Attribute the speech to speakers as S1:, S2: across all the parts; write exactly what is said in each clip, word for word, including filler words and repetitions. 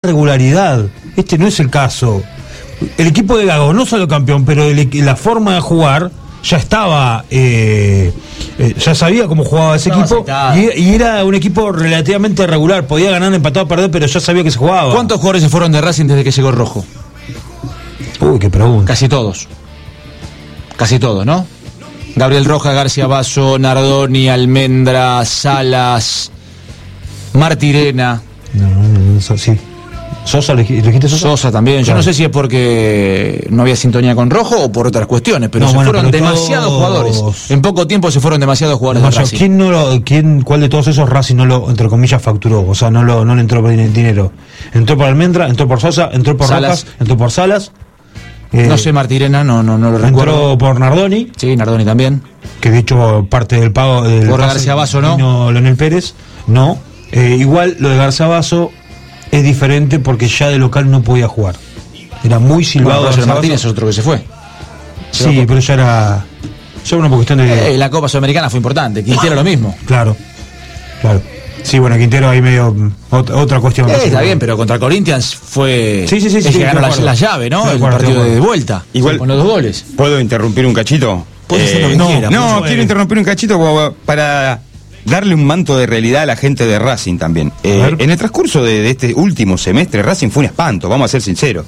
S1: regularidad. Este no es el caso. El equipo de Gago no salió campeón, pero el, la forma de jugar ya estaba, eh, eh, ya sabía cómo jugaba ese no, equipo y, y era un equipo relativamente regular. Podía ganar, empatar, perder, pero ya sabía que se jugaba.
S2: ¿Cuántos jugadores se fueron de Racing desde que llegó el Rojo?
S1: Uy, qué pregunta.
S2: Casi todos. Casi todos, ¿no? Gabriel Rojas, García Basso, Nardoni, Almendra, Salas, Martirena.
S1: No, no, no, no, sí. Sosa, ¿le dijiste Sosa?
S2: Sosa también. Yo claro. no sé si es porque no había sintonía con Rojo o por otras cuestiones, pero no, se bueno, fueron pero demasiados todos... jugadores. En poco tiempo se fueron demasiados jugadores.
S1: De Racing. ¿Quién no lo, quién, ¿Cuál de todos esos Racing no lo, entre comillas, facturó? O sea, no, lo, no le entró por dinero. Entró por Almendra, entró por Sosa, entró por
S2: Salas.
S1: Rojas, entró por Salas.
S2: Eh, no sé, Martirena, no, no, no lo recuerdo.
S1: Entró por Nardoni.
S2: Sí, Nardoni también.
S1: Que de hecho parte del pago del
S2: por García Basso, ¿no?
S1: No, Leonel Pérez, no. Eh, igual lo de García Basso es diferente porque ya de local no podía jugar. Era muy silbado.
S2: Bueno, Martínez es otro que se fue.
S1: Se sí, pero ya era ya una cuestión de...
S2: Eh, la Copa Sudamericana fue importante. Quintero lo mismo.
S1: Claro, claro. Sí, bueno, Quintero ahí medio otra, otra cuestión.
S2: Eh, está bien, pero contra Corinthians fue...
S1: Sí, sí, sí.
S2: Es
S1: sí,
S2: que ganó la, la llave, ¿no? El partido de vuelta.
S3: Igual,
S2: con los dos goles.
S3: ¿Puedo interrumpir un cachito?
S2: Puede ser lo que
S3: no,
S2: quiera.
S3: No, quiero bueno. interrumpir un cachito para... darle un manto de realidad a la gente de Racing también. Eh, en el transcurso de, de este último semestre, Racing fue un espanto, vamos a ser sinceros.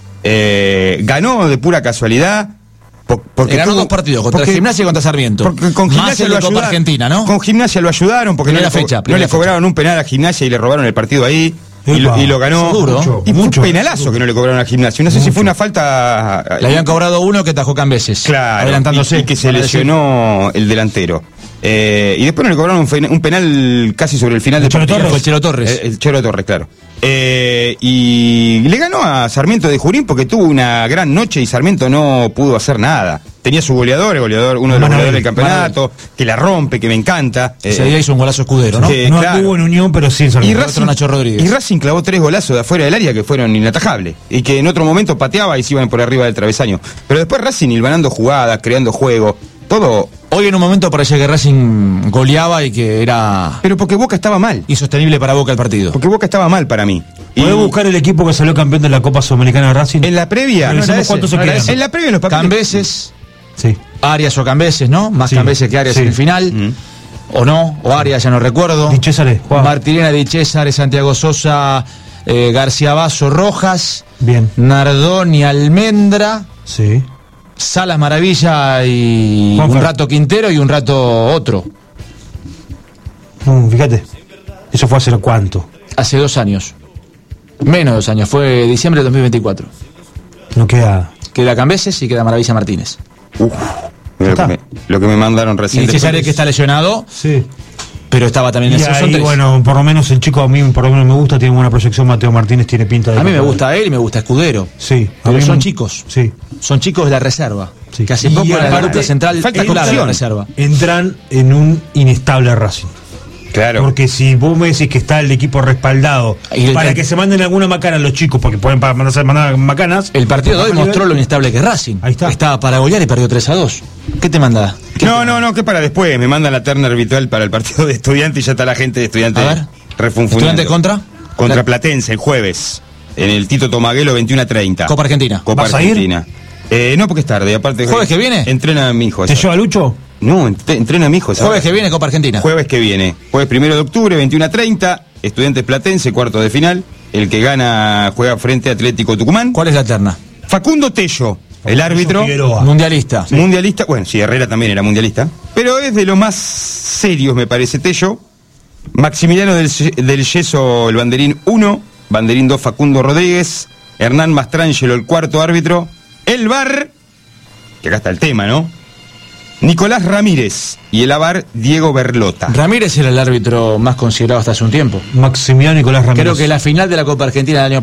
S3: Eh, ganó de pura casualidad. Por, porque
S2: ganó
S3: tuvo,
S2: dos partidos, contra
S3: porque,
S2: el Gimnasia y contra Sarmiento.
S3: Porque con Gimnasia lo ayudaron.
S2: Argentina, ¿no?
S3: Con Gimnasia lo ayudaron porque
S2: primera
S3: no le,
S2: fecha,
S3: no le cobraron fecha. un penal a Gimnasia y le robaron el partido ahí. Y lo, y lo ganó.
S2: Duro.
S3: Mucho, y mucho, fue un penalazo duro. Que no le cobraron a Gimnasia. No sé mucho. si fue una falta.
S2: Le habían cobrado uno que tajó Cambeses.
S3: Claro.
S2: Adelantándose.
S3: Y, y que se lesionó decir. el delantero. Eh, y después no le cobraron un, un penal casi sobre el final del
S2: partido. Fue el Chelo Torres.
S3: El, el Chelo Torres, claro. Eh, y le ganó a Sarmiento de Junín porque tuvo una gran noche y Sarmiento no pudo hacer nada. Tenía su goleador, el goleador, uno de los goleadores del campeonato, que la rompe, que me encanta.
S2: Ese eh, día hizo un golazo Escudero, ¿no?
S1: Que, no claro. Tuvo en Unión, pero sí en
S3: Sarmiento. Y Racing, Nacho Rodríguez. Y Racing clavó tres golazos de afuera del área que fueron inatajables. Y que en otro momento pateaba y se iban por arriba del travesaño. Pero después Racing hilvanando jugadas, creando juego, todo.
S2: Hoy en un momento parecía que Racing goleaba y que era...
S3: Pero porque Boca estaba mal.
S2: Insostenible para Boca el partido.
S3: Porque Boca estaba mal para mí.
S1: ¿Podés y... buscar el equipo que salió campeón de la Copa Sudamericana de Racing?
S3: En la previa.
S1: No, no ¿Cuántos se quedan?
S3: En la previa los papeles.
S2: Cambeses.
S1: Sí.
S2: Arias o Cambeses, ¿no? Más sí. Cambeses que Arias sí. en el final. Mm. O no, o Arias, ya no recuerdo.
S1: Di César,
S2: Martirena, Di César, Santiago Sosa, eh, García Basso, Rojas.
S1: Bien.
S2: Nardoni, Almendra.
S1: Sí.
S2: Salas Maravilla y Juan un Fer. rato Quintero y un rato otro.
S1: Mm, fíjate, eso fue hace cuánto.
S2: Hace dos años. Menos de dos años, fue diciembre de dos mil veinticuatro.
S1: No queda.
S2: Queda Cambeses y queda Maravilla Martínez.
S3: Uf, lo, que me, lo que me mandaron recién.
S2: Y César que está lesionado.
S1: Sí.
S2: Pero estaba también en
S1: el
S2: ahí,
S1: bueno, por lo menos el chico a mí por lo menos me gusta, tiene buena proyección. Mateo Martínez tiene pinta de...
S2: A mí me gusta él y me gusta Escudero.
S1: Sí.
S2: Pero son me... chicos.
S1: Sí.
S2: Son chicos de la reserva.
S1: Sí.
S2: Que hace y poco en la dupla central
S3: falta
S2: de la reserva.
S1: Entran en un inestable Racing.
S3: Claro.
S1: Porque si vos me decís que está el equipo respaldado para que se manden alguna macana a los chicos, porque pueden mandarse mandar macanas.
S2: El partido de hoy mostró nivel. Lo inestable que es Racing.
S1: Ahí está.
S2: Estaba para golear y perdió tres a dos. ¿Qué te manda? ¿Qué
S3: no, te... no, no, que para después. Me mandan la terna arbitral para el partido de Estudiantes y ya está la gente de Estudiantes refunfuñando.
S2: ¿Estudiantes contra?
S3: Contra la... Platense el jueves. En el Tito Tomaguelo veintiuno a treinta.
S2: Copa Argentina.
S3: Copa
S1: ¿Vas
S3: Argentina.
S1: A ir?
S3: Eh, no, porque es tarde. Aparte,
S2: ¿Jueves que viene?
S3: Entrena a mi hijo.
S1: ¿Te lleva Lucho?
S3: No, entrena a mi hijo. ¿sabes?
S2: Jueves que viene, Copa Argentina.
S3: Jueves que viene. Jueves primero de octubre, veintiuno a treinta. Estudiantes Platense, cuarto de final. El que gana juega frente a Atlético Tucumán.
S2: ¿Cuál es la terna?
S3: Facundo Tello, el árbitro.
S2: Mundialista.
S3: Sí. Mundialista. Bueno, sí, Herrera también era mundialista. Pero es de los más serios, me parece, Tello. Maximiliano del, del Yeso, el banderín uno. Banderín dos, Facundo Rodríguez. Hernán Mastrangelo, el cuarto árbitro. El V A R, que acá está el tema, ¿no? Nicolás Ramírez y el A V A R Diego Berlota.
S2: Ramírez era el árbitro más considerado hasta hace un tiempo.
S1: Maximiliano Nicolás Ramírez.
S2: Creo que la final de la Copa Argentina del año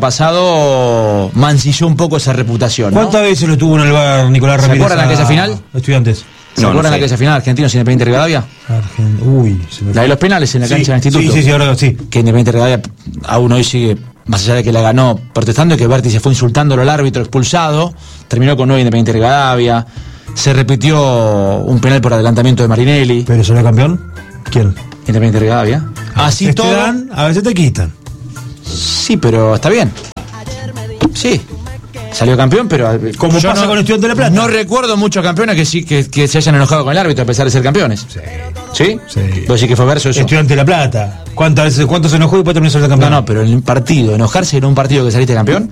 S2: pasado mancilló un poco esa reputación, ¿no?
S1: ¿Cuántas veces lo tuvo en el V A R Nicolás Ramírez?
S2: ¿Se acuerdan a... aquella final?
S1: Estudiantes.
S2: ¿Se no, acuerdan no aquella final Argentinos Independiente Rivadavia?
S1: Argent... Uy, se me...
S2: La de los penales en la
S1: sí,
S2: cancha del instituto.
S1: Sí, sí, sí, ahora sí.
S2: Que Independiente Rivadavia aún hoy sigue, más allá de que la ganó protestando, y que Berti se fue insultándolo al árbitro expulsado. Terminó con nueve Independiente Rivadavia. Se repitió un penal por adelantamiento de Marinelli.
S1: ¿Pero salió campeón? ¿Quién?
S2: Independiente Rivadavia.
S1: Así todo. Te dan, a veces te quitan.
S2: Sí, pero está bien. Sí. Salió campeón, pero
S1: como pasa
S2: no,
S1: con Estudiantes de La Plata.
S2: No recuerdo muchos campeones que sí que, que se hayan enojado con el árbitro a pesar de ser campeones.
S1: Sí.
S2: ¿Sí?
S1: Sí.
S2: ¿Vos decís que fue verso eso?
S1: Estudiantes de La Plata. ¿Cuántas veces, cuánto se enojó y después terminó siendo campeón?
S2: No, no, pero en el partido, enojarse en un partido que saliste campeón.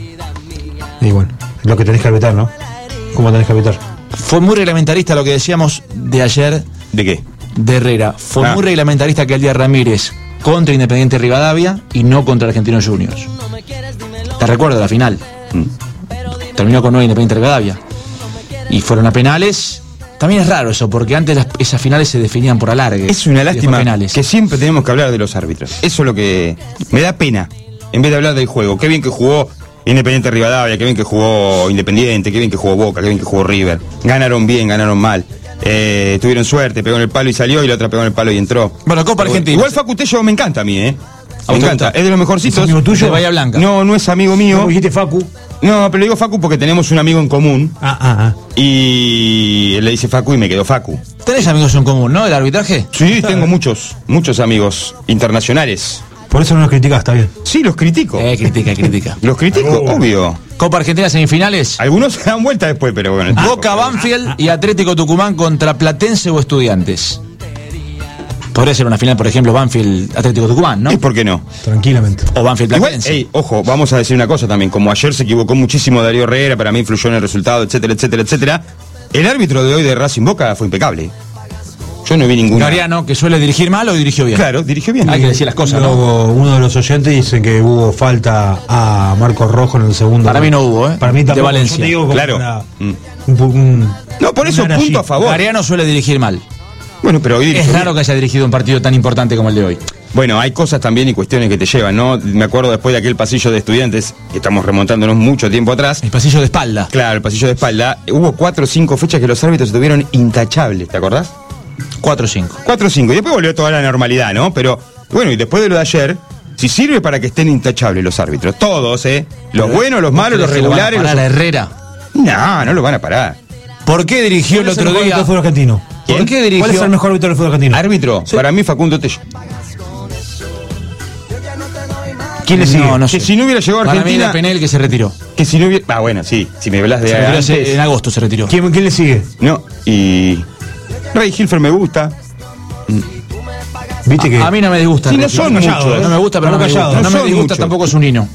S1: Y bueno, lo que tenés que arbitrar, ¿no? ¿Cómo tenés que arbitrar?
S2: Fue muy reglamentarista lo que decíamos de ayer.
S3: ¿De qué?
S2: De Herrera. Fue
S3: Ah.
S2: muy reglamentarista que el día Ramírez contra Independiente Rivadavia y no contra Argentinos Juniors. Te recuerdo la final.
S3: Mm.
S2: Terminó con nueve Independiente Rivadavia. Y fueron a penales. También es raro eso, porque antes las, esas finales se definían por alargue.
S3: Es una
S2: y
S3: lástima
S2: después penales.
S3: que siempre tenemos que hablar de los árbitros. Eso es lo que me da pena, en vez de hablar del juego. Qué bien que jugó Independiente Rivadavia, qué bien que jugó Independiente, qué bien que jugó Boca, qué bien que jugó River. Ganaron bien, ganaron mal. Eh, tuvieron suerte, pegó en el palo y salió, y la otra pegó en el palo y entró.
S2: Bueno, Copa Argentina.
S3: Igual Facu Tello me encanta a mí, ¿eh?
S2: ¿A
S3: Me
S2: vos te
S3: encanta,
S2: gusta?
S3: es de los mejorcitos.
S1: ¿Es amigo tuyo?
S2: De Bahía Blanca.
S3: No, no es amigo mío.
S1: ¿Cómo dijiste Facu?
S3: No, pero le digo Facu porque tenemos un amigo en común.
S1: Ah, ah, ah.
S3: Y él le dice Facu y me quedó Facu.
S2: Tenés amigos en común, ¿no? ¿El arbitraje?
S3: Sí, tengo muchos, muchos amigos internacionales.
S1: Por eso no nos criticás, está bien.
S3: Sí, los critico.
S2: Eh, critica, critica.
S3: Los critico,
S1: Oh.
S3: obvio.
S2: Copa Argentina semifinales.
S3: Algunos se dan vuelta después, pero bueno.
S2: Boca, Banfield y Atlético Tucumán contra Platense o Estudiantes. Podría ser una final, por ejemplo, Banfield, Atlético Tucumán, ¿no?
S3: ¿Y por qué no?
S1: Tranquilamente.
S2: O Banfield,
S3: Igual,
S2: Platense.
S3: ey, ojo, vamos a decir una cosa también. Como ayer se equivocó muchísimo Darío Herrera, para mí influyó en el resultado, etcétera, etcétera, etcétera. El árbitro de hoy de Racing Boca fue impecable. Yo no vi ninguna.
S2: Gariano, que suele dirigir mal o dirigió bien.
S3: Claro, dirigió bien.
S2: Hay que decir las cosas, ¿no?
S1: Luego, uno de los oyentes dice que hubo falta a Marcos Rojo en el segundo.
S2: Para mí no hubo, ¿eh?
S1: Para mí
S2: De
S1: tampoco.
S2: Valencia.
S1: Yo te digo como
S3: Claro.
S1: una-
S3: Mm.
S1: un pu- un-
S3: No, por eso,
S1: una
S3: punto
S1: allí.
S3: a favor.
S2: Gariano suele dirigir mal.
S3: Bueno, pero hoy
S2: Es
S3: dirigió
S2: raro
S3: bien.
S2: que haya dirigido un partido tan importante como el de hoy.
S3: Bueno, hay cosas también y cuestiones que te llevan, ¿no? Me acuerdo después de aquel pasillo de Estudiantes, que estamos remontándonos mucho tiempo atrás.
S2: El pasillo de espalda.
S3: Claro, el pasillo de espalda. Hubo cuatro o cinco fechas que los árbitros estuvieron intachables, ¿te acordás?
S2: cuatro cinco.
S3: Cuatro o cinco. Y después volvió toda la normalidad, ¿no? Pero, bueno, y después de lo de ayer, si sirve para que estén intachables los árbitros, todos, ¿eh? Los buenos, los malos, los
S2: ¿Crees que lo van a
S3: regulares.
S2: parar
S3: los-
S2: a Herrera?
S3: No, no lo van a parar.
S2: ¿Por qué dirigió el
S1: ¿Cuál es
S2: otro
S1: mejor
S2: día?
S1: árbitro del fútbol argentino?
S2: ¿Por qué dirigió?
S1: ¿Cuál es el mejor árbitro del fútbol argentino?
S3: Árbitro,
S1: Sí.
S3: para mí Facundo Tello.
S1: ¿Quién le sigue?
S2: No, no
S3: Que
S2: sé.
S3: si no hubiera llegado a
S2: Para mí
S3: Argentina.
S2: era Penel que se retiró.
S3: Que si no hubiera. Ah, bueno, sí. Si me hablas de
S2: Se retiró hace-
S3: antes.
S2: en agosto se retiró.
S1: ¿Quién, quién le sigue?
S3: No, y. Ray Hilfer me gusta.
S1: ¿Viste que?
S2: A mí no me disgusta.
S3: Sí, no
S2: Ricky.
S3: son
S2: No
S3: muchos.
S2: me gusta, pero no me
S1: Estamos
S2: disgusta.
S1: callados.
S2: No
S3: No
S2: me
S3: son
S2: disgusta
S3: muchos.
S2: tampoco su Nino.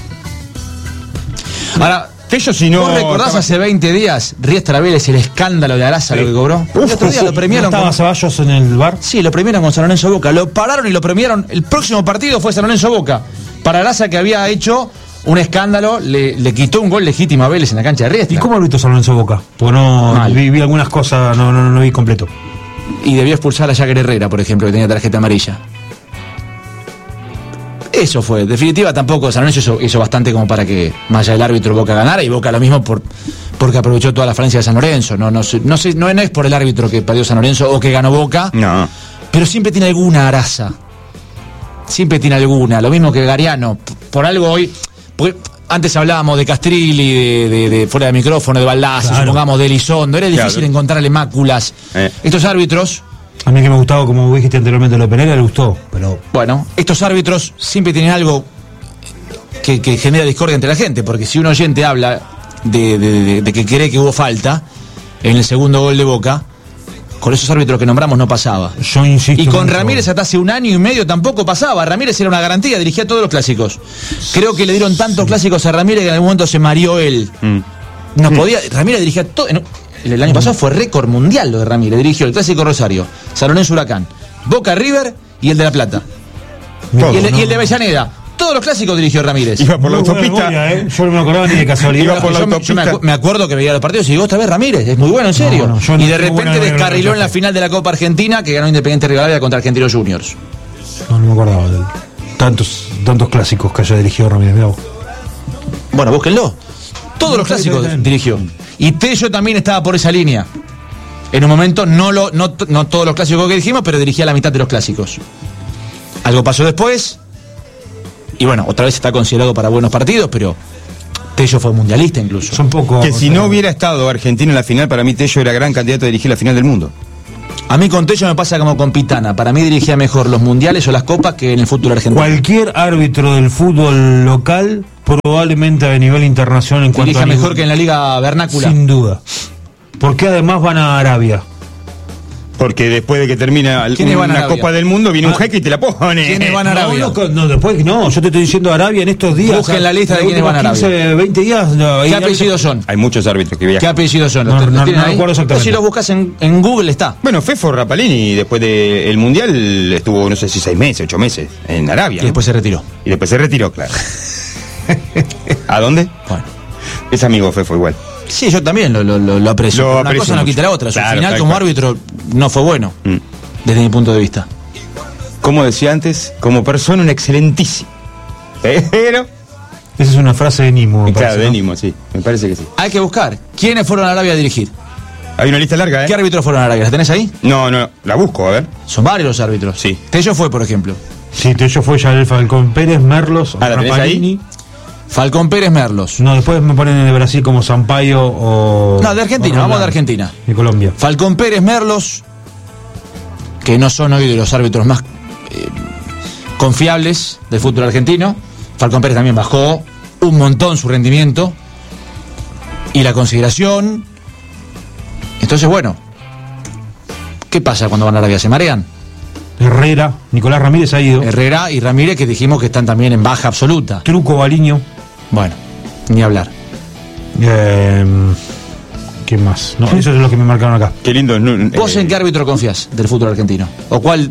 S2: Ahora,
S3: Tello si no.
S2: ¿vos recordás
S3: estaba-
S2: hace veinte días, Riestra Vélez, el escándalo de Arasa, lo que cobró? El otro día lo
S1: ¿No
S2: premiaron
S1: estaba
S2: con...
S1: Ceballos en el bar?
S2: Sí, lo premiaron con San Lorenzo Boca. Lo pararon y lo premiaron. El próximo partido fue San Lorenzo Boca. Para Arasa, que había hecho un escándalo, le, le quitó un gol legítimo a Vélez en la cancha de Riestra.
S1: ¿Y cómo arbitró San Lorenzo Boca? Porque no
S2: Mal.
S1: vi, vi algunas cosas, no, no, no vi completo.
S2: Y debió expulsar a Jagger Herrera, por ejemplo, que tenía tarjeta amarilla. Eso fue. En definitiva, tampoco San Lorenzo hizo, hizo bastante como para que, más allá del árbitro, Boca ganara, y Boca lo mismo por, porque aprovechó toda la falencia de San Lorenzo. No, no, sé- no, sé, no es por el árbitro que perdió San Lorenzo o que ganó Boca,
S3: No.
S2: pero siempre tiene alguna Arasa. Siempre tiene alguna. Lo mismo que Gariano. P- Por algo hoy. Porque antes hablábamos de Castrilli, de, de- de fuera de micrófono, de Baldassi,
S1: Claro.
S2: supongamos de Elizondo. Era difícil
S3: Claro.
S2: encontrarle máculas.
S3: Eh.
S2: Estos árbitros.
S1: A mí que me gustaba, como dijiste anteriormente, lo de Pereira, le gustó, pero
S2: Bueno, estos árbitros siempre tienen algo que, que genera discordia entre la gente, porque si un oyente habla de, de- de- de que cree que hubo falta en el segundo gol de Boca, con esos árbitros que nombramos no pasaba.
S1: yo insisto.
S2: Y con
S1: mucho.
S2: Ramírez hasta hace un año y medio tampoco pasaba. Ramírez era una garantía, dirigía todos los clásicos. Creo que le dieron tantos clásicos a Ramírez que en algún momento se mareó él.
S3: Mm.
S2: No podía, Ramírez dirigía todo. no, el año pasado fue récord mundial lo de Ramírez. Dirigió el Clásico Rosario, San Lorenzo Huracán, Boca River y el de La Plata.
S3: Todo,
S2: y, el,
S1: no.
S2: y el de Avellaneda. Todos los clásicos dirigió Ramírez.
S3: Iba por la
S1: Muy buena
S3: autopista.
S1: memoria, ¿eh? Yo no me acordaba ni de casualidad.
S3: Iba por la
S2: Yo me- yo me,
S3: autopista.
S2: acu- me acuerdo que veía los partidos y digo, otra vez Ramírez, es muy bueno, en serio.
S1: No, no, yo no
S2: y de
S1: tengo buena
S2: repente
S1: memoria,
S2: descarriló
S1: no,
S2: en la
S1: no.
S2: final de la Copa Argentina que ganó Independiente Rivadavia contra Argentinos Juniors.
S1: No, no me acordaba de él. Tantos, tantos clásicos que haya dirigido Ramírez. Mirá vos.
S2: Bueno, búsquenlo. Todos los
S1: Está bien,
S2: clásicos
S1: está bien.
S2: dirigió. Y Tello también estaba por esa línea. En un momento, no, lo, no, t- no todos los clásicos que dijimos, pero dirigía la mitad de los clásicos. Algo pasó después. Y bueno, otra vez está considerado para buenos partidos, pero Tello fue mundialista incluso.
S1: Son poco.
S3: Que
S1: o
S3: si
S1: sea,
S3: no hubiera estado Argentina en la final, para mí Tello era gran candidato a dirigir la final del mundo.
S2: A mí con Tello me pasa como con Pitana. Para mí dirigía mejor los mundiales o las copas que en el fútbol argentino.
S1: Cualquier árbitro del fútbol local, probablemente a nivel internacional en cuanto
S2: dirige
S1: a
S2: mejor
S1: nivel,
S2: que en la liga vernácula.
S1: sin duda. Porque además van a Arabia.
S3: Porque después de que termina una Copa del Mundo, viene un jeque y te la pone.
S2: ¿Quiénes van a Arabia?
S1: No, no, no, después no, yo te estoy diciendo Arabia en estos días.
S2: Busquen la lista de quiénes van a Arabia.
S1: quince, veinte días. No,
S2: ¿Qué apellidos son?
S3: Hay muchos árbitros que viajan.
S2: ¿Qué apellidos son?
S1: No,
S2: ¿Los
S1: no,
S2: tienen
S1: no
S2: ahí?
S1: recuerdo exactamente.
S2: Si los buscas en, en Google está.
S3: Bueno, Fefo Rapalini, después del Mundial, estuvo, no sé si seis meses, ocho meses en Arabia.
S2: Y
S3: ¿no?
S2: después se retiró.
S3: Y después se retiró, claro. ¿A dónde?
S2: Bueno.
S3: Es amigo Fefo igual.
S2: Sí, yo también lo, lo, lo, lo aprecio.
S3: Lo
S2: Una
S3: aprecio
S2: cosa no
S3: mucho.
S2: quita la otra. Su
S3: Claro,
S2: final
S3: tal
S2: como
S3: cual.
S2: árbitro no fue bueno,
S3: Mm.
S2: desde mi punto de vista.
S3: Como decía antes, como persona un excelentísimo. Pero...
S1: Esa es una frase de Nimo. me
S3: Claro,
S1: parece,
S3: de
S1: ¿no?
S3: Nimo, sí. Me parece que sí.
S2: Hay que buscar. ¿Quiénes fueron a Arabia a dirigir?
S3: Hay una lista larga, ¿eh?
S2: ¿Qué árbitros fueron a Arabia? ¿Las tenés ahí?
S3: No, no, la busco, a ver.
S2: Son varios los árbitros.
S3: Sí.
S2: Tello fue, por ejemplo.
S1: Sí, Tello fue Yael Falcón Pérez, Merlos,
S3: Ah, ¿la tenés
S1: Rapalini.
S2: Falcón Pérez Merlos.
S1: No, después me ponen en el Brasil como Sampaio o.
S2: No, de Argentina,
S1: o
S2: vamos de
S1: Roldán.
S2: Argentina.
S1: De Colombia.
S2: Falcón Pérez Merlos, que no son hoy de los árbitros más eh, confiables del fútbol argentino. Falcón Pérez también bajó un montón su rendimiento y la consideración. Entonces, bueno, ¿qué pasa cuando van a Arabia? ¿Se marean?
S1: Herrera, Nicolás Ramírez ha ido.
S2: Herrera y Ramírez, que dijimos que están también en baja absoluta.
S1: Truco Baliño.
S2: Bueno, ni hablar.
S1: Eh, ¿Qué más? No, eso es lo que me marcaron acá.
S3: Qué lindo. no,
S2: ¿Vos
S3: eh,
S2: en qué árbitro confías del fútbol argentino? ¿O cuál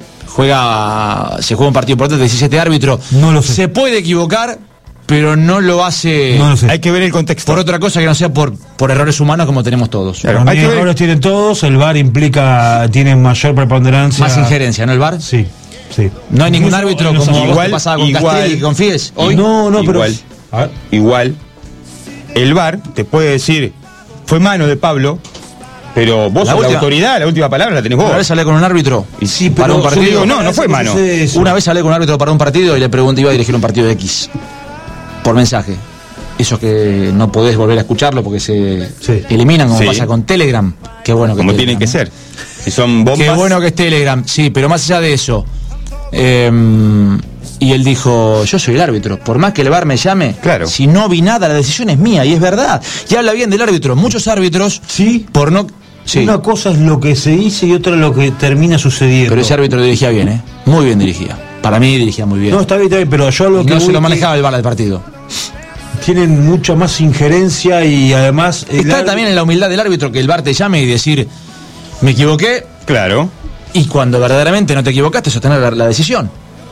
S2: juega, se juega un partido importante? Decís, este árbitro
S1: No lo sé.
S2: se puede equivocar, pero no lo hace
S1: No lo sé.
S3: Hay que ver el contexto.
S2: por otra cosa que no sea por, por errores humanos como tenemos todos.
S3: Claro,
S1: Para
S3: hay
S1: mí
S3: que ver-
S1: errores tienen todos, el V A R implica, tiene mayor preponderancia.
S2: Más injerencia, ¿no, el V A R?
S1: Sí, sí.
S2: No hay ningún
S1: Incluso
S2: árbitro
S1: en los
S2: como
S1: igual,
S2: vos que pasaba con
S3: igual-
S2: Castelli que confíes hoy.
S1: No, no, pero.
S3: Igual.
S1: A ver.
S3: Igual, el V A R te puede decir, fue mano de Pablo, pero vos
S2: La
S3: sos la
S2: última-
S3: autoridad, la última palabra la tenés vos.
S2: Una vez hablé con un árbitro
S3: Y sí,
S2: para
S3: pero
S2: un
S3: yo
S2: partido.
S3: digo, no, no fue mano.
S1: Eso.
S2: Una vez hablé con un árbitro para un partido y le pregunté, iba a dirigir un partido de X por mensaje. Eso que no podés volver a escucharlo porque se
S1: Sí.
S2: eliminan, como
S3: Sí.
S2: pasa con Telegram. Qué bueno que
S3: Como
S2: es
S3: tienen
S2: Telegram,
S3: que
S2: ¿no?
S3: ser. Si son bombas.
S2: Qué bueno que es Telegram, sí, pero más allá de eso. eh, y él dijo, yo soy el árbitro, por más que el V A R me llame,
S3: Claro.
S2: si no vi nada, la decisión es mía, y es verdad. Y habla bien del árbitro. Muchos árbitros,
S1: Sí.
S2: por no... Sí,
S1: Una cosa es lo que se dice y otra es lo que termina sucediendo.
S2: pero ese árbitro dirigía bien, ¿eh? Muy bien dirigía. Para mí dirigía muy bien.
S1: No, está bien, está bien, pero yo lo
S2: Y
S1: que.
S2: no se
S1: voy
S2: lo
S1: que
S2: manejaba el V A R del partido.
S1: Tienen mucha más injerencia y además. el
S2: Está
S1: árbitro-
S2: también en la humildad del árbitro que el V A R te llame y decir, me equivoqué,
S3: Claro.
S2: y cuando verdaderamente no te equivocaste, sostener la, la decisión.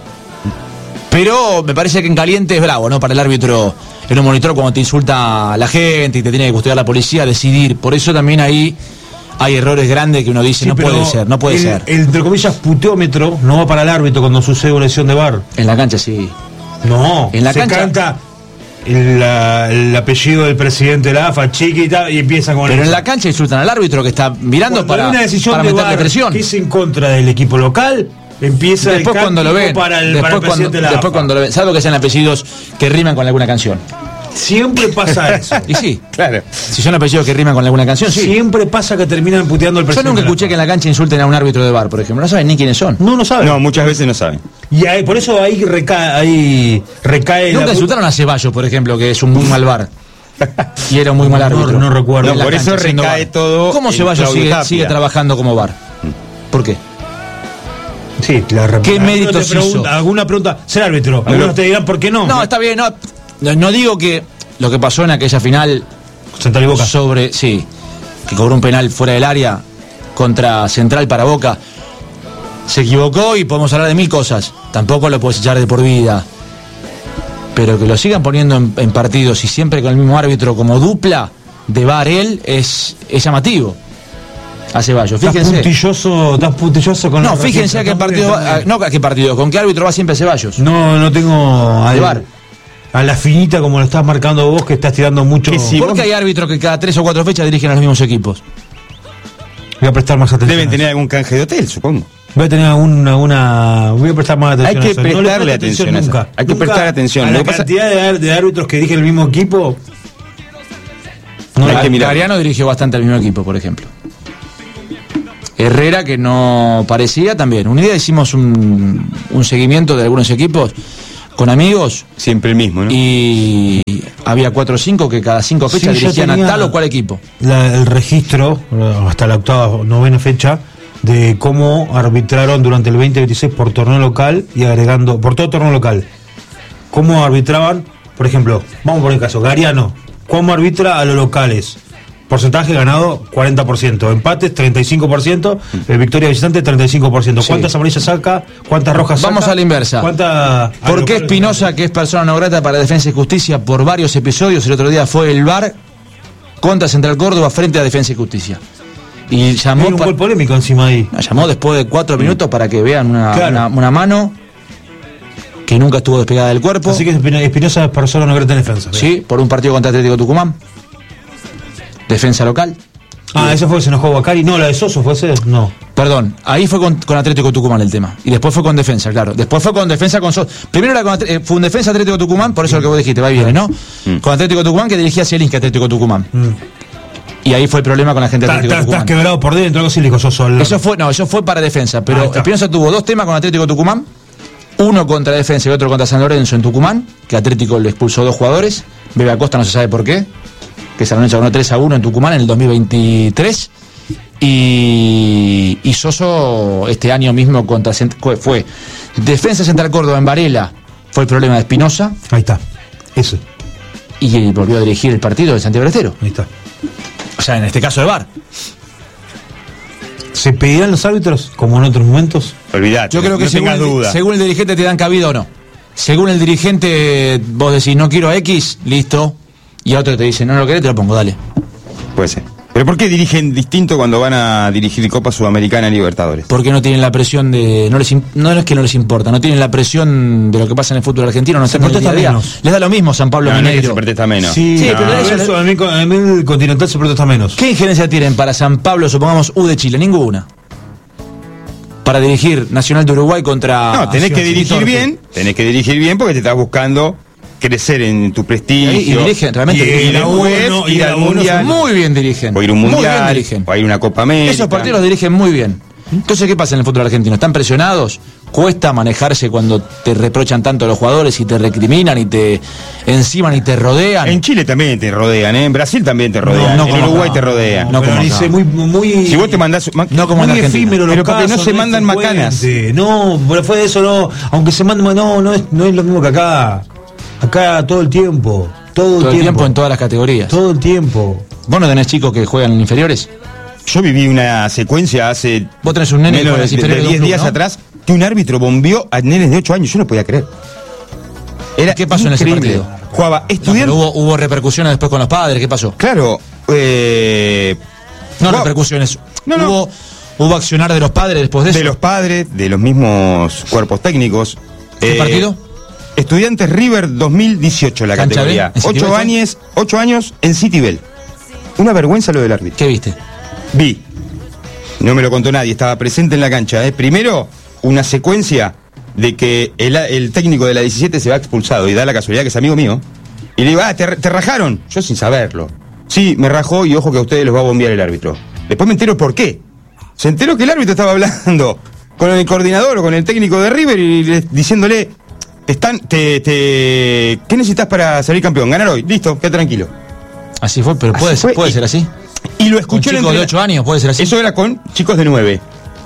S2: Pero me parece que en caliente es bravo, ¿no? Para el árbitro en un monitor cuando te insulta a la gente y te tiene que custodiar la policía, decidir. Por eso también ahí hay errores grandes que uno dice,
S1: Sí,
S2: no
S1: pero
S2: puede ser, no puede
S1: el,
S2: ser.
S1: el, entre comillas, puteómetro no va para el árbitro cuando sucede una lesión de V A R.
S2: En la cancha sí.
S1: No,
S2: En la
S1: se
S2: cancha-
S1: canta el, la- el apellido del presidente de la A F A, chiquita, y empiezan con
S2: Pero
S1: eso.
S2: en la cancha insultan al árbitro que está mirando
S1: Cuando
S2: para,
S1: hay una decisión
S2: para
S1: de
S2: meterle
S1: V A R
S2: presión.
S1: que es en contra del equipo local, empieza
S2: Después
S1: el
S2: cuando lo
S1: cántico
S2: ven,
S1: para el,
S2: después,
S1: para el
S2: cuando,
S1: presidente de la
S2: después
S1: A F A.
S2: cuando lo ven, salvo que sean apellidos que riman con alguna canción.
S1: Siempre pasa eso.
S2: Y sí,
S3: Claro.
S2: si son apellidos que riman con alguna canción, sí.
S1: Siempre pasa que terminan puteando al
S2: Yo
S1: presidente.
S2: nunca
S1: de la
S2: escuché
S1: A F A.
S2: que en la cancha insulten a un árbitro de V A R, por ejemplo. No saben ni quiénes son.
S1: No, no saben.
S3: No, muchas veces no saben.
S1: Y ahí- por eso ahí recae, ahí recae
S2: Nunca
S1: la-
S2: insultaron a Ceballos, por ejemplo, que es un muy mal V A R. Y era un muy mal
S1: No,
S2: árbitro.
S1: no recuerdo.
S2: En la
S3: No, por eso
S2: cancha, siendo
S3: recae
S2: V A R.
S3: todo
S2: ¿Cómo
S3: en
S2: Ceballos
S3: Claudio
S2: sigue,
S3: Tapia.
S2: sigue trabajando como V A R? ¿Por qué?
S1: Sí, la re-
S2: ¿Qué
S1: alguno
S2: méritos
S1: te pregunta,
S2: hizo?
S1: ¿Alguna pregunta? Ser árbitro. Algunos te dirán por qué no.
S2: No, está bien, no, no, no digo que lo que pasó en aquella final
S1: Central y Boca.
S2: sobre, sí, que cobró un penal fuera del área contra Central para Boca, se equivocó y podemos hablar de mil cosas. Tampoco lo puedes echar de por vida. Pero que lo sigan poniendo en, en partidos y siempre con el mismo árbitro como dupla de V A R él es, es llamativo. A Ceballos,
S1: Estás
S2: fíjense.
S1: puntilloso, estás puntilloso con
S2: No,
S1: la
S2: fíjense a qué
S1: Está muy bien,
S2: partido,
S1: está muy
S2: va-
S1: bien.
S2: no a qué partido, con qué árbitro va siempre Ceballos.
S1: No, no tengo
S2: De
S1: al-
S2: V A R.
S1: a la finita como lo estás marcando vos, que estás tirando mucho.
S3: Que sí.
S2: ¿Por
S3: vos-
S2: qué hay árbitros que cada tres o cuatro fechas dirigen a los mismos equipos?
S1: Voy a prestar más atención.
S3: Deben
S1: a
S3: tener
S1: eso.
S3: algún canje de hotel, supongo.
S1: Voy a tener alguna, una. Voy a prestar más atención.
S3: Hay que
S1: a eso. No le
S3: prestarle
S1: presto
S3: atención a eso.
S1: nunca.
S3: Hay que
S1: Nunca
S3: prestar atención.
S1: A
S3: Lo
S1: la
S3: que pasa-
S1: cantidad de, ar- de árbitros que dirigen el mismo equipo. No
S3: Hay
S1: la-
S3: que mirar.
S2: Cariano dirigió bastante al mismo equipo, por ejemplo. Herrera, que no parecía también. Un día hicimos un, un seguimiento de algunos equipos con amigos.
S3: Siempre el mismo, ¿no?
S2: Y había cuatro o cinco que cada cinco fechas sí, dirigían a tal o cual equipo.
S1: La, el registro, hasta la octava, novena fecha, de cómo arbitraron durante el veinte veintiséis por torneo local y agregando, por todo torneo local. Cómo arbitraban, por ejemplo, vamos por el caso, Gariano, cómo arbitra a los locales. Porcentaje ganado cuarenta por ciento, empates treinta y cinco por ciento, eh, victoria visitante treinta y cinco por ciento. Sí. ¿Cuántas amarillas saca? ¿Cuántas rojas saca?
S2: Vamos a la inversa.
S1: ¿Cuánta
S2: ¿Por qué Espinosa, que es persona no grata para Defensa y Justicia por varios episodios, el otro día fue el V A R contra Central Córdoba frente a Defensa y Justicia? Y llamó.
S1: Hay un gol polémico encima ahí.
S2: Llamó después de cuatro minutos para que vean una, claro. una, una mano que nunca estuvo despegada del cuerpo.
S1: Así que Espinosa es persona no grata en defensa.
S2: Sí, bien. Por un partido contra Atlético Tucumán. Defensa local.
S1: Ah, ese fue que se enojó Bacari. No, la de Soso fue ese. No.
S2: Perdón, ahí fue con, con Atlético Tucumán el tema. Y después fue con defensa, claro. Después fue con defensa con Soso. Primero era con, eh, fue un defensa Atlético Tucumán, por eso mm. lo que vos dijiste, va y viene, ¿no? Mm. Con Atlético Tucumán que dirigía Zielinski Atlético Tucumán. Mm. Y ahí fue el problema con la gente de Atlético Tucumán.
S1: Estás quebrado por dentro, algo así le dijo Soso.
S2: Eso fue, no, eso fue para defensa. Pero ah, Espinosa tuvo dos temas con Atlético Tucumán. Uno contra defensa y otro contra San Lorenzo en Tucumán, que Atlético le expulsó dos jugadores. Bebe Acosta no se sabe por qué. Que San Lorenzo ganó tres a uno en Tucumán en el dos mil veintitrés. Y, y Soso este año mismo contra fue Defensa Central Córdoba en Varela, fue el problema de Espinosa.
S1: Ahí está, eso.
S2: Y volvió a dirigir el partido de Santiago del Estero.
S1: Ahí está.
S2: O sea, en este caso de V A R.
S1: ¿Se pedirán los árbitros como en otros momentos?
S3: Olvidate.
S2: Yo creo que
S3: no
S2: según, el,
S3: duda.
S2: según el dirigente te dan cabida o no. Según el dirigente vos decís no quiero a X, listo. Y a otro te dice no lo querés, te lo pongo, dale.
S3: Puede ser. ¿Pero por qué dirigen distinto cuando van a dirigir Copa Sudamericana y Libertadores?
S2: Porque no tienen la presión de... No, les, no es que no les importa, no tienen la presión de lo que pasa en el fútbol argentino, no se protesta menos. Les da lo mismo San Pablo
S3: no,
S2: Mineiro.
S3: No es que se protesta menos.
S1: Sí, sí
S3: no.
S1: pero eso, eso a, mí, a mí el Continental se protesta menos.
S2: ¿Qué injerencia tienen para San Pablo, supongamos, U de Chile? Ninguna. Para dirigir Nacional de Uruguay contra...
S3: No, tenés que dirigir bien, tenés que dirigir bien porque te estás buscando... crecer en tu prestigio
S2: y, y dirigen realmente
S3: y, y después
S2: uno,
S3: ir al mundial,
S2: muy bien dirigen
S3: o ir a un mundial o a ir a una Copa América.
S2: Esos partidos los dirigen muy bien. Entonces, ¿qué pasa en el fútbol argentino? ¿Están presionados? ¿Cuesta manejarse cuando te reprochan tanto los jugadores y te recriminan y te enciman y te rodean?
S3: En Chile también te rodean, ¿eh? En Brasil también te rodean, no, no, en Uruguay no, te rodean.
S1: No, como dice, muy, muy,
S3: si vos te mandás,
S2: no como
S3: muy
S2: en
S3: efímero, pero porque no se no mandan macanas.
S1: No, pero fue de eso, no. Aunque se manden, no, no es, no es lo mismo que acá. Acá todo el tiempo, todo,
S2: todo
S1: el tiempo.
S2: tiempo en todas las categorías.
S1: Todo el tiempo.
S2: ¿Vos no tenés chicos que juegan en inferiores?
S3: Yo viví una secuencia hace...
S2: Vos tenés un nene
S3: menos de, de diez días ¿no? atrás que un árbitro bombeó a nenes de ocho años. Yo no podía creer. Era
S2: ¿Qué pasó
S3: increíble.
S2: en ese partido?
S3: Jugaba estudiante...
S2: No, hubo, hubo repercusiones después con los padres. ¿Qué pasó?
S3: Claro. Eh...
S2: No jugaba... repercusiones.
S3: No, no.
S2: Hubo, hubo accionar de los padres después de eso.
S3: De los padres, de los mismos cuerpos técnicos.
S2: ¿Qué eh... partido?
S3: Estudiantes River dos mil dieciocho, la
S2: ¿Cancha
S3: categoría.
S2: B?
S3: Ocho años, ocho años en Citibel. Una vergüenza lo del árbitro.
S2: ¿Qué viste?
S3: Vi. No me lo contó nadie, estaba presente en la cancha. ¿eh? Primero, una secuencia de que el, el técnico de la diecisiete se va expulsado y da la casualidad que es amigo mío. Y le digo, ah, te, te rajaron. Yo sin saberlo. Sí, me rajó y ojo que a ustedes los va a bombear el árbitro. Después me entero por qué. Se enteró que el árbitro estaba hablando con el coordinador o con el técnico de River y le, diciéndole... Están, te, te, ¿qué necesitas para salir campeón? Ganar hoy, listo, quédate tranquilo.
S2: Así fue, pero puede,
S3: fue,
S2: puede
S3: y,
S2: ser así.
S3: Y lo escuchó
S2: con chicos de ocho años, puede ser así.
S3: Eso era con chicos de nueve.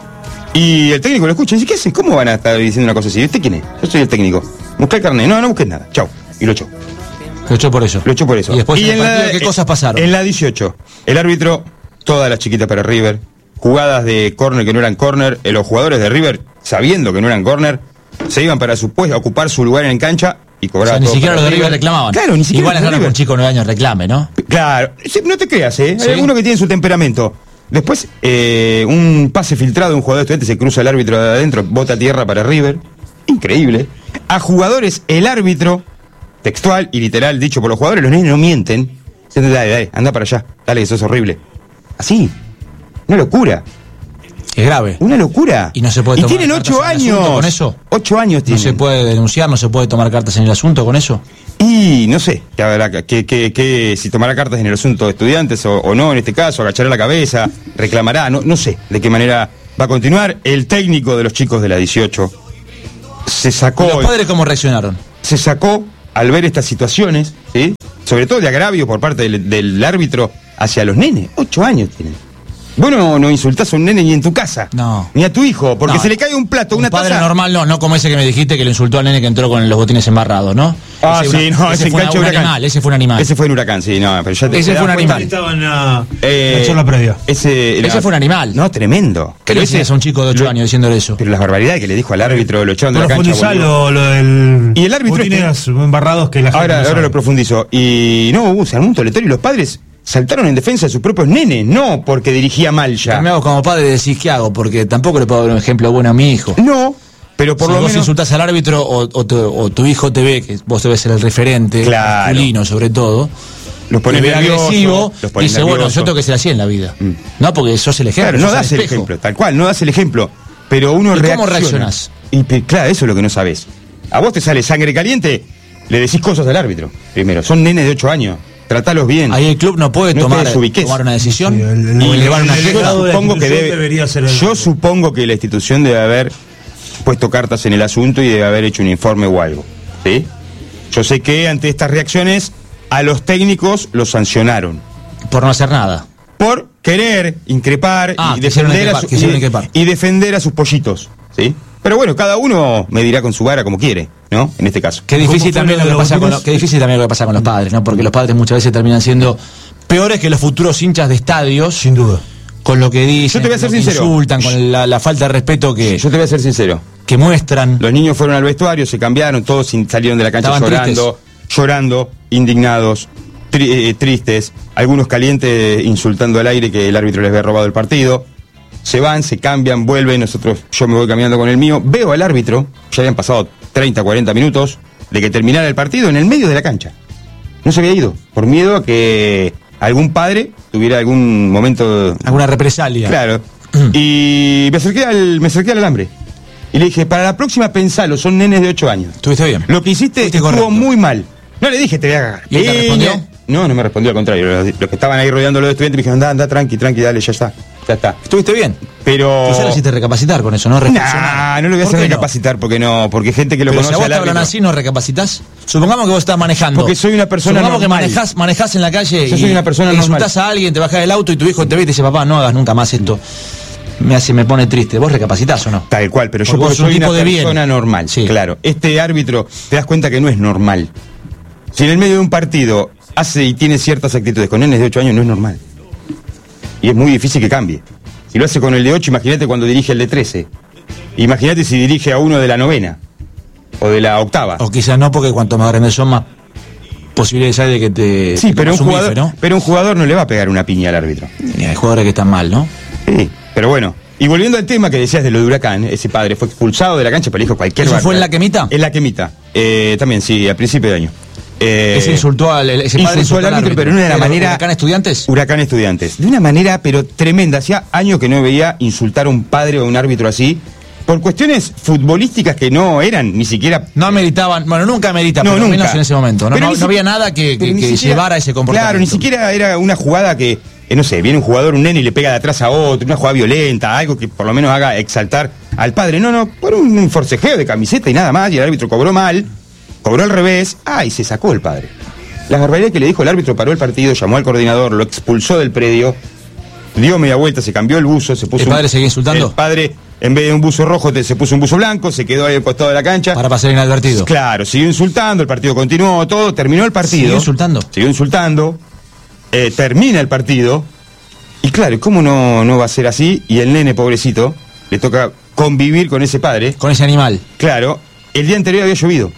S3: Y el técnico lo escucha y dice, ¿qué haces? ¿Cómo van a estar diciendo una cosa así? ¿Usted quién es? Yo soy el técnico. Busca el carnet. No, no busques nada. Chau. Y lo echó.
S2: Lo echó por eso.
S3: Lo echó por eso.
S2: Y después
S3: y
S2: en,
S3: en
S2: el partido,
S3: la,
S2: ¿qué cosas pasaron?
S3: En la dieciocho, el árbitro, todas las chiquitas para River, jugadas de córner que no eran córner, los jugadores de River, sabiendo que no eran córner, se iban para su puesto a ocupar su lugar en cancha y cobraban.
S2: O sea, ni siquiera los de River reclamaban.
S3: Claro, ni siquiera.
S2: Igual es raro que un chico de nueve años reclame, ¿no?
S3: Claro, no te creas, ¿eh?
S2: ¿Sí?
S3: Hay alguno que tiene su temperamento. Después, eh, un pase filtrado de un jugador estudiante, se cruza el árbitro de adentro, bota tierra para River. Increíble. A jugadores, el árbitro, textual y literal, dicho por los jugadores, los nenes no mienten. Dale, dale, anda para allá, dale, eso es horrible. Así, una locura.
S2: Que es grave.
S3: Una locura.
S2: Y no se puede
S3: y
S2: tomar
S3: tienen
S2: cartas
S3: ocho
S2: en el asunto
S3: años.
S2: con eso.
S3: Ocho años tienen.
S2: No se puede denunciar, no se puede tomar cartas en el asunto con eso.
S3: Y no sé, que, habrá, que, que, que si tomará cartas en el asunto de estudiantes o, o no, en este caso, agachará la cabeza, reclamará, no, no sé de qué manera va a continuar. El técnico de los chicos de la dieciocho se sacó.
S2: ¿Y los padres cómo reaccionaron?
S3: Se sacó al ver estas situaciones, ¿sí? Sobre todo de agravio por parte del, del árbitro hacia los nenes. Ocho años tienen. Vos no, no insultás a un nene ni en tu casa.
S2: No.
S3: Ni a tu hijo, porque
S2: No.
S3: se le cae un plato,
S2: Un
S3: una
S2: padre
S3: taza.
S2: normal no, no como ese que me dijiste que le insultó al nene que entró con los botines embarrados, ¿no?
S3: Ah,
S2: Ese
S3: sí,
S2: una-
S3: no,
S2: ese
S3: ese
S2: fue
S3: enganche
S2: una- un
S3: huracán.
S2: animal, ese fue un animal.
S3: Ese fue un huracán, sí, no, pero ya te
S2: Ese
S3: te
S2: fue
S3: das
S2: un
S3: cuenta.
S2: animal.
S1: Estaba en la,
S3: Eh,
S1: la charla previa.
S3: Ese,
S2: Ese fue un animal.
S3: No, tremendo.
S2: ¿Qué le decías a un chico de ocho
S3: lo-
S2: años diciéndole eso?
S3: Pero las barbaridades que le dijo al árbitro, lo echaron de la cancha.
S1: Profundizá
S3: boludo.
S1: lo, lo del.
S3: Y el árbitro
S1: botines embarrados que la gente.
S3: Ahora,
S1: no
S3: ahora
S1: sabe.
S3: lo profundizo. Y no, hubo se armó un toletorio y los padres saltaron en defensa de sus propios nenes, no porque dirigía mal ya.
S2: Me hago como padre y decís, ¿qué hago? Porque tampoco le puedo dar un ejemplo bueno a mi hijo.
S3: No, pero por
S2: si
S3: lo
S2: vos
S3: menos.
S2: insultás al árbitro o, o tu, o tu hijo te ve, que vos debes ser el referente,
S3: Claro.
S2: masculino sobre todo,
S3: Los pones
S2: te ve
S3: nerviosos,
S2: agresivo,
S3: los pones
S2: dice, bueno,
S3: nerviosos.
S2: yo tengo que ser así en la vida.
S3: Mm.
S2: No, porque sos el ejemplo.
S3: Claro, no
S2: sos
S3: das el
S2: espejo.
S3: ejemplo, tal cual, no das el ejemplo. Pero uno
S2: ¿Y cómo
S3: reacciona.
S2: reaccionás?
S3: Y pe- claro, eso es lo que no sabés. A vos te sale sangre caliente, le decís cosas al árbitro. Primero, son nenes de ocho años, tratalos bien.
S2: Ahí el club no puede
S3: No te
S2: tomar,
S3: desubiques.
S2: tomar una decisión
S1: Sí, el- el-
S2: o
S1: el-
S2: elevar una
S1: el- el-
S2: queja.
S1: delegado de la
S3: Supongo que
S1: institución
S3: debe,
S1: debería ser el-
S3: yo supongo que la institución debe haber puesto cartas en el asunto y debe haber hecho un informe o algo. ¿Sí? Yo sé que ante estas reacciones a los técnicos los sancionaron
S2: Por no hacer nada.
S3: por querer increpar
S2: Ah,
S3: y
S2: quisieron
S3: defender a
S2: increpar,
S3: su-
S2: quisieron
S3: y-
S2: increpar.
S3: y defender a sus pollitos, ¿sí? Pero bueno, cada uno medirá con su vara como quiere, ¿no? En este caso.
S2: Qué difícil
S1: fue
S2: también
S1: lo
S2: lo
S1: de
S2: que
S1: los
S2: pasa con
S1: botines?
S2: los, qué difícil también lo que pasa con los padres, ¿no? Porque los padres muchas veces terminan siendo peores que los futuros hinchas de estadios,
S1: Sin duda.
S2: con lo que dicen,
S3: Yo te voy a ser
S2: con lo que
S3: sincero.
S2: insultan, con la, la falta de respeto que,
S3: Yo te voy a ser sincero.
S2: que muestran.
S3: Los niños fueron al vestuario, se cambiaron, todos sin- salieron de la cancha
S2: Estaban
S3: llorando, llorando, indignados, tri- eh, tristes, algunos calientes insultando al aire que el árbitro les había robado el partido. Se van, se cambian, vuelven, nosotros, yo me voy caminando con el mío, veo al árbitro, ya habían pasado treinta, cuarenta minutos de que terminara el partido en el medio de la cancha. No se había ido, por miedo a que algún padre tuviera algún momento.
S2: Alguna represalia.
S3: Claro. Y me acerqué al, me acerqué al alambre. Y le dije, para la próxima pensalo, son nenes de ocho años.
S2: ¿Estuviste bien?
S3: Lo que hiciste
S2: Fuiste
S3: estuvo
S2: correcto.
S3: muy mal. No le dije, te voy a cagar.
S2: ¿Y él te
S3: Piña.
S2: respondió?
S3: No, no me respondió, al contrario. Los, los que estaban ahí rodeando a los estudiantes me dijeron, anda, anda, tranqui, tranqui, dale, ya está. Ya está.
S2: ¿Estuviste bien?
S3: Pero.
S2: Quizás lo hiciste recapacitar con eso, ¿no? Reflexionar.
S3: Nah, no lo voy a
S2: ¿Por
S3: hacer
S2: qué no?
S3: recapacitar porque no, porque gente que lo
S2: Pero si
S3: conoce
S2: a vos
S3: al
S2: te hablan
S3: árbitro-
S2: así, ¿no recapacitas? Supongamos que vos estás manejando.
S3: Porque soy una persona
S2: Supongamos
S3: normal.
S2: que manejás, manejás en la calle
S3: Yo
S2: y
S3: soy una persona
S2: e
S3: normal.
S2: insultás a alguien, te bajás del auto y tu hijo te ve y te dice, papá, no hagas nunca más esto. Me hace, me pone triste. ¿Vos recapacitás o no?
S3: Tal cual, pero yo
S2: Porque vos
S3: porque
S2: sos un
S3: soy una
S2: tipo de bien.
S3: persona normal.
S2: Sí.
S3: Claro. Este árbitro, te das cuenta que no es normal. Si en el medio de un partido hace y tiene ciertas actitudes con nenes de ocho años, no es normal. Y es muy difícil que cambie. Si lo hace con el de ocho, imagínate cuando dirige el de trece. Imagínate si dirige a uno de la novena. O de la octava.
S2: O quizás no, porque cuanto más grandes son, más posibilidades hay de que te.
S3: Sí,
S2: te
S3: pero un,
S2: comas
S3: jugador,
S2: bife, ¿no?
S3: pero un jugador no le va a pegar una piña al árbitro.
S2: Y hay jugadores que están mal, ¿no?
S3: Sí, pero bueno. Y volviendo al tema que decías de lo de Huracán, ese padre fue expulsado de la cancha, pero le dijo cualquier
S2: ¿Eso fue
S3: barbaridad.
S2: en La Quemita?
S3: En La Quemita. Eh, también, sí, a principio de año. Eh,
S2: ese insultó al ese padre
S3: insultó al árbitro, pero no de la
S2: ¿Era
S3: manera.
S2: Huracán Estudiantes?
S3: Huracán Estudiantes. De una manera, pero tremenda. Hacía años que no veía insultar a un padre o a un árbitro así, por cuestiones futbolísticas que no eran ni siquiera.
S2: No ameritaban, bueno, nunca amerita,
S3: No,
S2: pero
S3: nunca.
S2: menos en ese momento. No,
S3: Pero
S2: no,
S3: ni
S2: no
S3: si-
S2: había nada que,
S3: pero
S2: que,
S3: ni
S2: que
S3: siquiera-
S2: llevara a ese comportamiento.
S3: Claro, ni siquiera era una jugada que, eh, no sé, viene un jugador, un nene y le pega de atrás a otro, una jugada violenta, algo que por lo menos haga exaltar al padre. No, no, por un, un forcejeo de camiseta y nada más, y el árbitro cobró mal, cobró al revés, ah, y se sacó el padre. Las barbaridades que le dijo el árbitro, paró el partido, llamó al coordinador, lo expulsó del predio, dio media vuelta, se cambió el buzo, se puso.
S2: ¿El padre
S3: un-
S2: seguía insultando?
S3: El padre, en vez de un buzo rojo, te- se puso un buzo blanco, se quedó ahí al costado de la cancha.
S2: Para pasar inadvertido.
S3: Claro, siguió insultando, el partido continuó, todo, terminó el partido.
S2: ¿Siguió insultando?
S3: Siguió insultando, eh, termina el partido, y claro, ¿cómo no, no va a ser así? Y el nene, pobrecito, le toca convivir con ese padre.
S2: Con ese animal.
S3: Claro, el día anterior había llovido,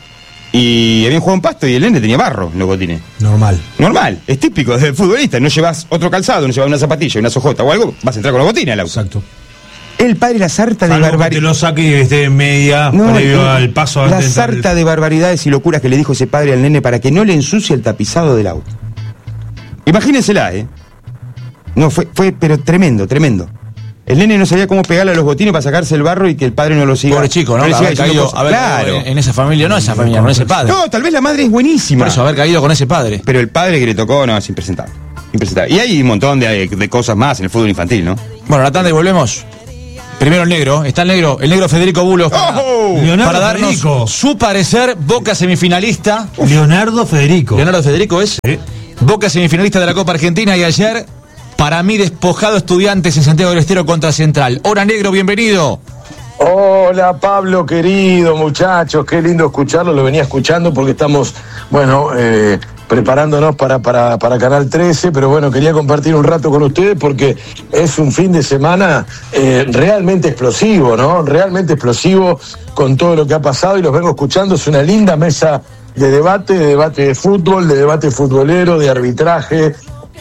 S3: y habían jugado en pasto y el nene tenía barro en los botines.
S1: Normal.
S3: Normal, es típico del futbolista, no llevas otro calzado, no llevas una zapatilla, una sojota o algo, vas a entrar con los botines al auto.
S1: Exacto.
S3: El padre la sarta de
S1: Salvo que te
S3: barbaridad.
S1: lo saque y esté en media,
S3: No,
S1: previo
S3: no,
S1: al paso
S3: la
S1: antes de entrar
S3: sarta
S1: el-
S3: de barbaridades y locuras que le dijo ese padre al nene para que no le ensucie el tapizado del auto. Imagínensela, ¿eh? No, fue, fue pero tremendo, tremendo. el nene no sabía cómo pegarle a los botines para sacarse el barro y que el padre no lo siga.
S2: Pobre chico, ¿no?
S3: no
S2: haber caído, haber
S3: claro.
S2: caído en, en esa familia, no esa familia, con ese padre.
S3: No, tal vez la madre es buenísima.
S2: Por eso, haber caído con ese padre.
S3: Pero el padre que le tocó, no, es impresentable. impresentable. Y hay un montón de, de cosas más en el fútbol infantil, ¿no?
S2: Bueno, la tanda y volvemos. Primero el negro, está el negro, el negro Federico Bulos para,
S1: oh,
S2: para darnos
S1: Federico.
S2: su parecer. Boca semifinalista.
S1: Leonardo Federico.
S2: Leonardo Federico es
S1: ¿Eh?
S2: Boca semifinalista de la Copa Argentina y ayer, para mí, despojado Estudiantes en Santiago del Estero contra Central. Hora negro, bienvenido.
S4: Hola Pablo, querido, muchachos, qué lindo escucharlo, lo venía escuchando porque estamos, bueno, eh, preparándonos para, para, para Canal trece, pero bueno, quería compartir un rato con ustedes porque es un fin de semana eh, realmente explosivo, ¿no? Realmente explosivo con todo lo que ha pasado y los vengo escuchando, es una linda mesa de debate, de debate de fútbol, de debate futbolero, de arbitraje.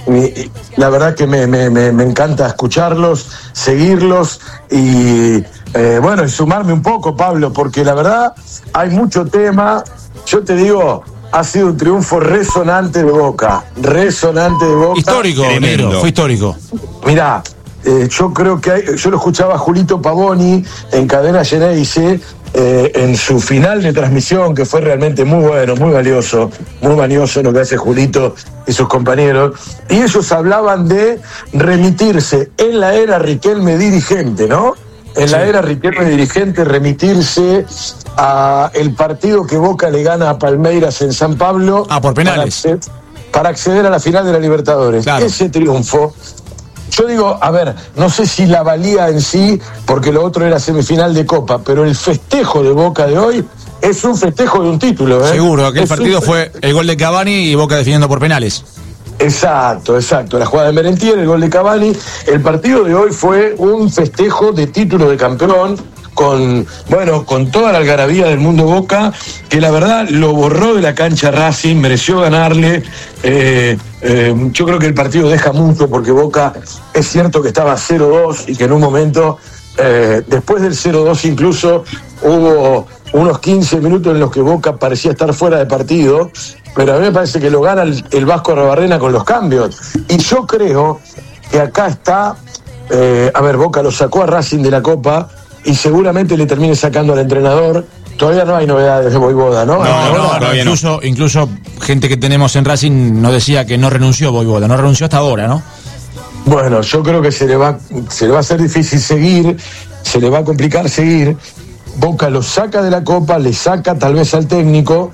S4: La verdad que me, me, me, me encanta escucharlos, seguirlos y eh, bueno, y sumarme un poco, Pablo, porque la verdad hay mucho tema. Yo te digo, ha sido un triunfo resonante de Boca, resonante de Boca.
S2: Histórico, negro, fue histórico.
S4: Mirá, eh, yo creo que hay, yo lo escuchaba a Julito Pavoni en Cadena Geneise, eh, en su final de transmisión, que fue realmente muy bueno, muy valioso, muy valioso lo que hace Julito y sus compañeros, y ellos hablaban de remitirse en la era Riquelme dirigente, ¿no? En sí. la era Riquelme dirigente, remitirse a el partido que Boca le gana a Palmeiras en San Pablo.
S2: Ah, por penales.
S4: Para acceder, para acceder a la final de la Libertadores. Claro. Ese triunfo, yo digo, a ver, no sé si la valía en sí, porque lo otro era semifinal de Copa, pero el festejo de Boca de hoy es un festejo de un título, ¿eh?
S2: Seguro, aquel
S4: es
S2: partido
S4: un...
S2: fue el gol de Cavani y Boca definiendo por penales.
S4: Exacto, exacto. La jugada de Merentiel, el gol de Cavani. El partido de hoy fue un festejo de título de campeón, con, bueno, con toda la algarabía del mundo Boca, que la verdad lo borró de la cancha Racing, mereció ganarle. Eh, eh, yo creo que el partido deja mucho, porque Boca es cierto que estaba cero dos y que en un momento, eh, después del cero dos incluso, hubo unos quince minutos en los que Boca parecía estar fuera de partido, pero a mí me parece que lo gana el, el Vasco Arrobarrena con los cambios. Y yo creo que acá está, eh, a ver, Boca lo sacó a Racing de la Copa y seguramente le termine sacando al entrenador. Todavía no hay novedades de Voivoda, ¿no?
S2: No, no, no, no incluso, no. incluso gente que tenemos en Racing nos decía que no renunció Voivoda, no renunció hasta ahora, ¿no?
S4: Bueno, yo creo que se le va, se le va a hacer difícil seguir, se le va a complicar seguir. Boca lo saca de la Copa, le saca tal vez al técnico.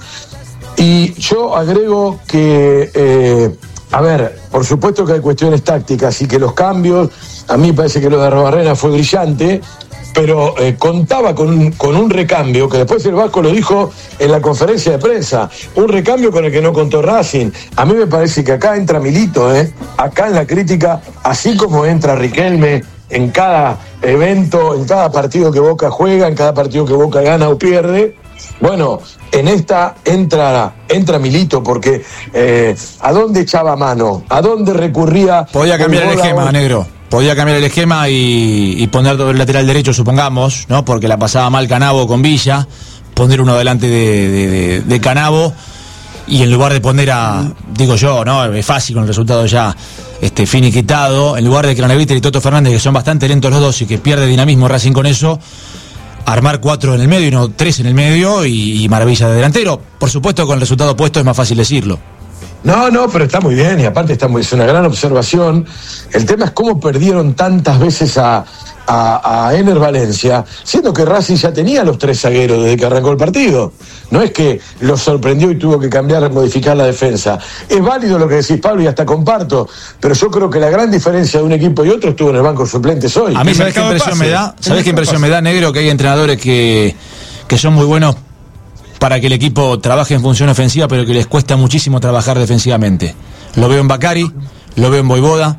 S4: Y yo agrego que, eh, a ver, por supuesto que hay cuestiones tácticas y que los cambios, a mí me parece que lo de Arrobarrena fue brillante, pero eh, contaba con, con un recambio, que después el Vasco lo dijo en la conferencia de prensa, un recambio con el que no contó Racing. A mí me parece que acá entra Milito, ¿eh? Acá en la crítica, así como entra Riquelme en cada evento, en cada partido que Boca juega, en cada partido que Boca gana o pierde. Bueno, en esta entra entra Milito, porque eh, ¿a dónde echaba mano? ¿A dónde recurría?
S2: Podía cambiar el esquema, negro. Podía cambiar el esquema y, y poner todo el lateral derecho, supongamos, ¿no? Porque la pasaba mal Canavo con Villa, poner uno delante de, de, de, de Canavo, y en lugar de poner a, digo yo, ¿no? Es fácil con el resultado ya este finiquitado, en lugar de Craneviter y Toto Fernández, que son bastante lentos los dos y que pierde dinamismo Racing con eso, armar cuatro en el medio y no tres en el medio y, y maravilla de delantero. Por supuesto, con el resultado opuesto es más fácil decirlo.
S4: No, no, pero está muy bien, y aparte está muy, es una gran observación. El tema es cómo perdieron tantas veces a, a, a Ener Valencia, siendo que Racing ya tenía los tres zagueros desde que arrancó el partido. No es que lo sorprendió y tuvo que cambiar, modificar la defensa. Es válido lo que decís, Pablo, y hasta comparto, pero yo creo que la gran diferencia de un equipo y otro estuvo en el banco de suplentes hoy.
S2: A mí, ¿sabés qué impresión me da? ¿Sabés qué impresión me da, negro? Que hay entrenadores que, que son muy buenos para que el equipo trabaje en función ofensiva, pero que les cuesta muchísimo trabajar defensivamente. Lo veo en Bacari, lo veo en Voivoda,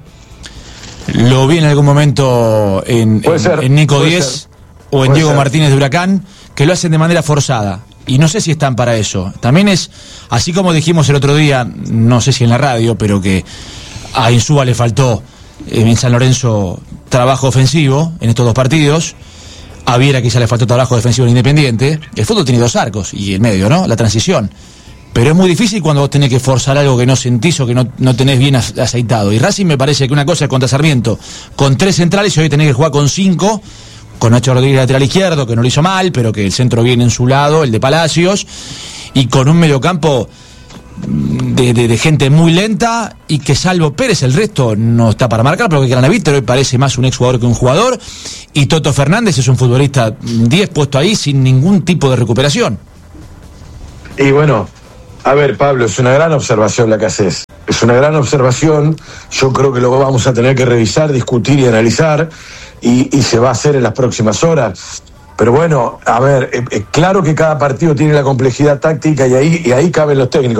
S2: lo vi en algún momento en, en,
S4: ser,
S2: en Nico Díez o en Diego ser. Martínez de Huracán, que lo hacen de manera forzada. Y no sé si están para eso. También es, así como dijimos el otro día, no sé si en la radio, pero que a Insúa le faltó en San Lorenzo trabajo ofensivo en estos dos partidos. A Viera quizá le faltó trabajo defensivo en Independiente. El fútbol tiene dos arcos y el medio, ¿no? La transición. pero es muy difícil cuando vos tenés que forzar algo que no sentís o que no, no tenés bien aceitado. Y Racing me parece que una cosa es contra Sarmiento, con tres centrales, y hoy tenés que jugar con cinco, con Nacho Rodríguez lateral izquierdo, que no lo hizo mal, pero que el centro viene en su lado, el de Palacios, y con un mediocampo de, de, de gente muy lenta, y que salvo Pérez, el resto no está para marcar, pero que Craneviter hoy parece más un exjugador que un jugador, y Toto Fernández es un futbolista diez puesto ahí sin ningún tipo de recuperación.
S4: Y bueno, a ver, Pablo, es una gran observación la que haces. Es una gran observación. Yo creo que lo vamos a tener que revisar, discutir y analizar, y, y se va a hacer en las próximas horas. Pero bueno, a ver, es eh, eh, claro que cada partido tiene la complejidad táctica, y ahí, y ahí caben los técnicos.